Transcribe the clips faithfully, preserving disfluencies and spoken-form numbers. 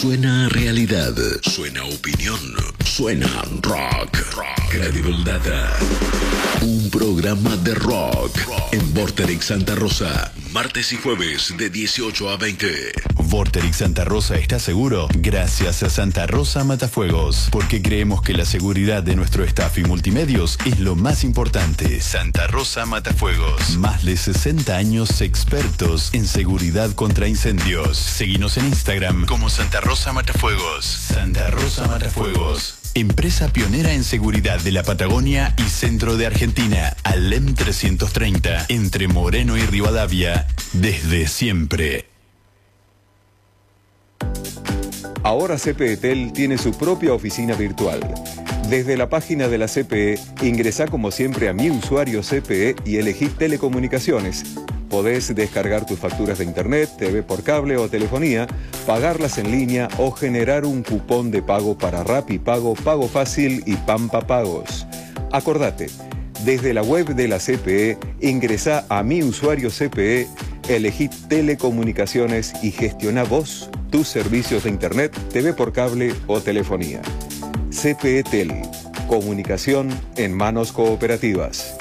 Suena realidad, suena opinión, suena rock, rock. Credible Data. Un programa de rock, rock. En Vorterix Santa Rosa, martes y jueves de dieciocho a veinte. Vorterix Santa Rosa está seguro gracias a Santa Rosa Matafuegos, porque creemos que la seguridad de nuestro staff y multimedios es lo más importante. Santa Rosa Matafuegos, más de sesenta años expertos en seguridad contra incendios. Seguinos en Instagram como Santa Rosa Matafuegos. Santa Rosa Matafuegos, empresa pionera en seguridad de la Patagonia y centro de Argentina. Alem trescientos treinta, entre Moreno y Rivadavia, desde siempre. Ahora C P E Tel tiene su propia oficina virtual. Desde la página de la C P E, ingresá como siempre a Mi Usuario C P E y elegí Telecomunicaciones. Podés descargar tus facturas de internet, T V por cable o telefonía, pagarlas en línea o generar un cupón de pago para Rappi Pago, Pago Fácil y Pampa Pagos. Acordate, desde la web de la C P E, ingresá a Mi Usuario C P E, elegí Telecomunicaciones y gestiona vos tus servicios de internet, T V por cable o telefonía. C P E Tel, comunicación en manos cooperativas.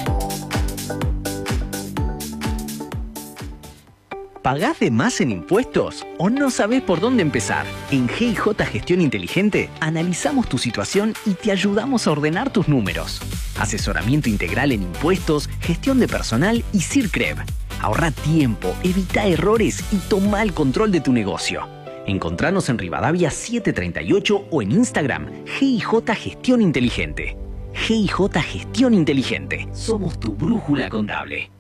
¿Pagás de más en impuestos o no sabés por dónde empezar? En G I J Gestión Inteligente analizamos tu situación y te ayudamos a ordenar tus números. Asesoramiento integral en impuestos, gestión de personal y CIRCREV. Ahorra tiempo, evita errores y toma el control de tu negocio. Encontranos en Rivadavia setecientos treinta y ocho o en Instagram G I J Gestión Inteligente. G I J Gestión Inteligente. Somos tu brújula contable.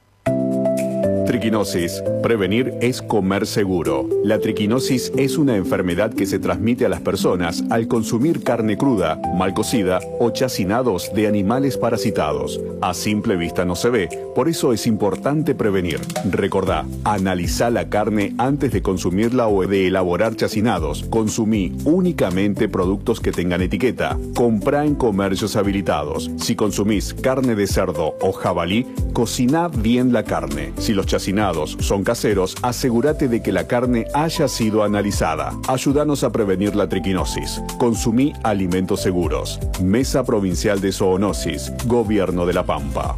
Triquinosis. Prevenir es comer seguro. La triquinosis es una enfermedad que se transmite a las personas al consumir carne cruda, mal cocida o chacinados de animales parasitados. A simple vista no se ve, por eso es importante prevenir. Recordá, analizá la carne antes de consumirla o de elaborar chacinados. Consumí únicamente productos que tengan etiqueta. Comprá en comercios habilitados. Si consumís carne de cerdo o jabalí, cociná bien la carne. Si los chacinados son caseros, asegúrate de que la carne haya sido analizada. Ayúdanos a prevenir la triquinosis. Consumí alimentos seguros. Mesa Provincial de Zoonosis, Gobierno de La Pampa.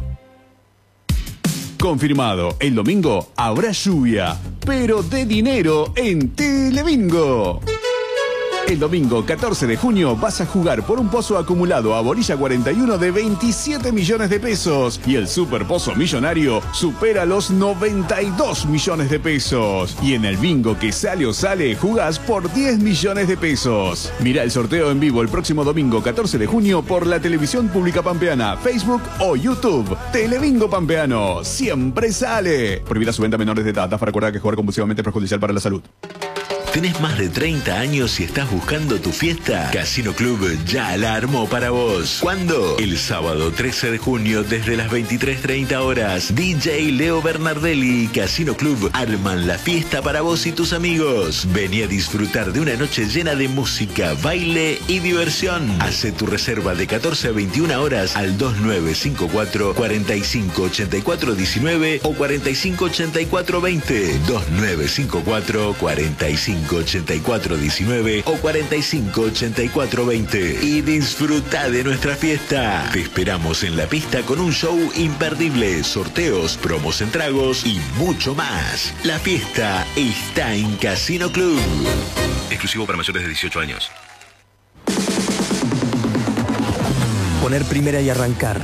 Confirmado, el domingo habrá lluvia, pero de dinero en Telebingo. El domingo catorce de junio vas a jugar por un pozo acumulado a Bolilla cuarenta y uno de veintisiete millones de pesos y el super pozo millonario supera los noventa y dos millones de pesos. Y en el bingo que sale o sale jugás por diez millones de pesos. Mirá el sorteo en vivo el próximo domingo catorce de junio por la televisión pública pampeana, Facebook o YouTube. Telebingo Pampeano, siempre sale. Prohibida su venta a menores de edad. Para recordar que jugar compulsivamente es perjudicial para la salud. ¿Tenés más de treinta años y estás buscando tu fiesta? Casino Club ya la armó para vos. ¿Cuándo? El sábado trece de junio desde las veintitrés treinta horas. D J Leo Bernardelli y Casino Club arman la fiesta para vos y tus amigos. Vení a disfrutar de una noche llena de música, baile y diversión. Hace tu reserva de catorce a veintiuna horas al dos nueve cinco cuatro, cuatro cinco ocho cuatro uno nueve o cuatro cinco ocho cuatro dos cero. dos nueve cinco cuatro, cuatro cinco ocho cuatro uno nueve o cuatro cinco ocho cuatro dos cero y disfruta de nuestra fiesta. Te esperamos en la pista con un show imperdible, sorteos, promos en tragos y mucho más. La fiesta está en Casino Club. Exclusivo para mayores de dieciocho años. Poner primera y arrancar.